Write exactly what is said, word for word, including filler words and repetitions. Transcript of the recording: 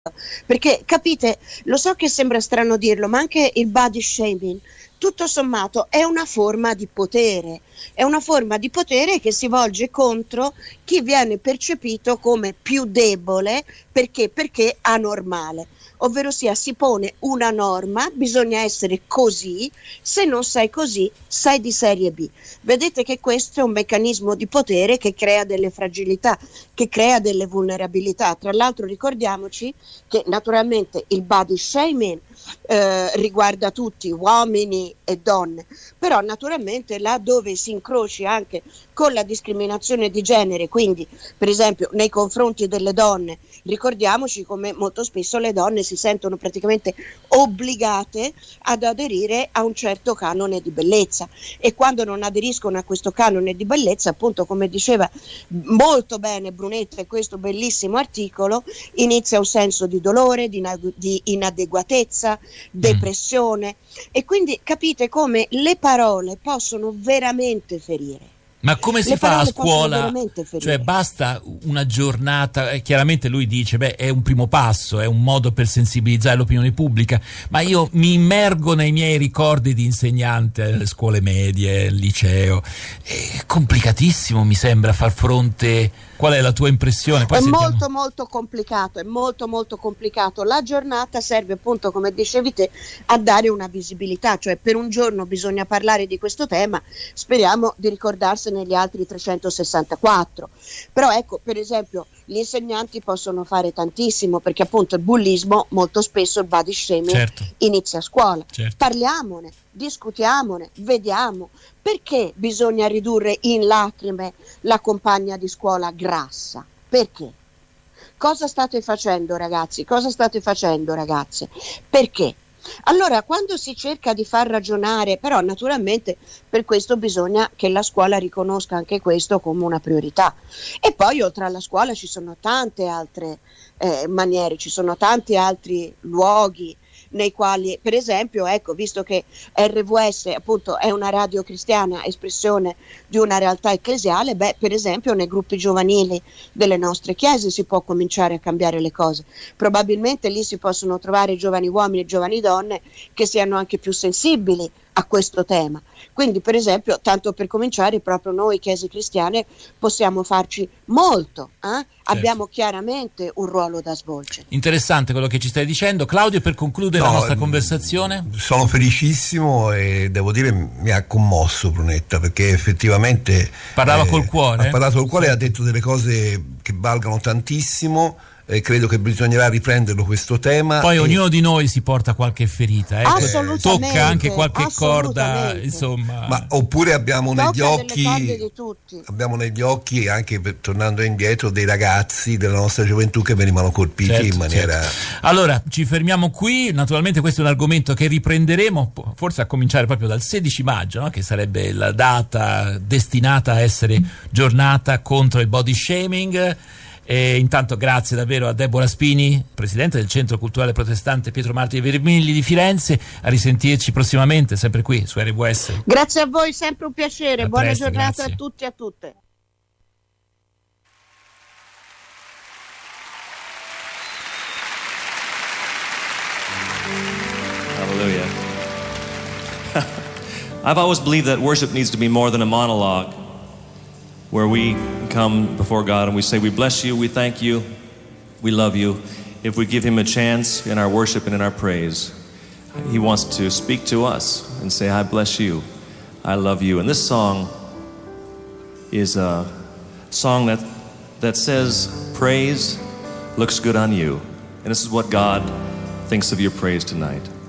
Perché capite, lo so che sembra strano dirlo, ma anche il body shaming tutto sommato è una forma di potere, è una forma di potere che si volge contro chi viene percepito come più debole perché perché anormale, ovvero sia si pone una norma, bisogna essere così, se non sei così sei di serie B. Vedete che questo è un meccanismo di potere che crea delle fragilità, che crea delle vulnerabilità. Tra l'altro ricordiamoci che naturalmente il body shaming eh, riguarda tutti, uomini e donne, però naturalmente là dove si incroci anche con la discriminazione di genere, quindi per esempio nei confronti delle donne, ricordiamoci come molto spesso le donne si sentono praticamente obbligate ad aderire a un certo canone di bellezza, e quando non aderiscono a questo canone di bellezza, appunto come diceva molto bene Brunetta in questo bellissimo articolo, inizia un senso di dolore, di, ina- di inadeguatezza, depressione, e quindi capite come le parole possono veramente ferire. Ma come si Le fa a parole possono scuola? veramente ferire. Cioè basta una giornata, eh, chiaramente lui dice beh è un primo passo, è un modo per sensibilizzare l'opinione pubblica, ma io mi immergo nei miei ricordi di insegnante alle scuole medie, al liceo, è complicatissimo mi sembra far fronte. Qual è la tua impressione? Poi è sentiamo. molto molto complicato, è molto molto complicato. La giornata serve appunto, come dicevi te, a dare una visibilità, cioè per un giorno bisogna parlare di questo tema, speriamo di ricordarsene gli altri trecentosessantaquattro. Però ecco, per esempio, gli insegnanti possono fare tantissimo, perché appunto il bullismo, molto spesso il body shaming, certo, inizia a scuola. Certo. Parliamone, discutiamone, vediamo perché bisogna ridurre in lacrime la compagna di scuola grassa. Perché? Cosa state facendo ragazzi? Cosa state facendo ragazze? Perché? Allora, quando si cerca di far ragionare, però naturalmente per questo bisogna che la scuola riconosca anche questo come una priorità. E poi oltre alla scuola ci sono tante altre eh, maniere, ci sono tanti altri luoghi nei quali, per esempio, ecco, visto che R V S appunto è una radio cristiana, espressione di una realtà ecclesiale, beh, per esempio nei gruppi giovanili delle nostre chiese si può cominciare a cambiare le cose. Probabilmente lì si possono trovare giovani uomini e giovani donne che siano anche più sensibili a questo tema. Quindi per esempio, tanto per cominciare, proprio noi chiese cristiane possiamo farci molto, eh? Certo. Abbiamo chiaramente un ruolo da svolgere. Interessante quello che ci stai dicendo. Claudio, per concludere no, la nostra conversazione. Sono felicissimo e devo dire mi ha commosso Brunetta, perché effettivamente parlava eh, col cuore. Ha parlato col cuore, sì. Ha detto delle cose che valgono tantissimo. Eh, credo che bisognerà riprenderlo questo tema. Poi e... ognuno di noi si porta qualche ferita, eh? Assolutamente, tocca anche qualche corda, insomma. Ma oppure abbiamo tocca negli occhi di tutti. abbiamo negli occhi anche per, tornando indietro, dei ragazzi della nostra gioventù che venivano colpiti, certo, in maniera. Certo. Allora ci fermiamo qui. Naturalmente questo è un argomento che riprenderemo forse a cominciare proprio dal sedici maggio, no? Che sarebbe la data destinata a essere giornata contro il body shaming. E intanto grazie davvero a Deborah Spini, presidente del Centro Culturale Protestante Pietro Martiri Vermigli di Firenze. A risentirci prossimamente, sempre qui su R V S. Grazie a voi, sempre un piacere. A buona presto, giornata grazie. A tutti e a tutte. Hallelujah. I've always believed that worship needs to be more than a monologue, where we come before God and we say, we bless you, we thank you, we love you. If we give him a chance in our worship and in our praise, he wants to speak to us and say, I bless you, I love you. And this song is a song that, that says, praise looks good on you. And this is what God thinks of your praise tonight.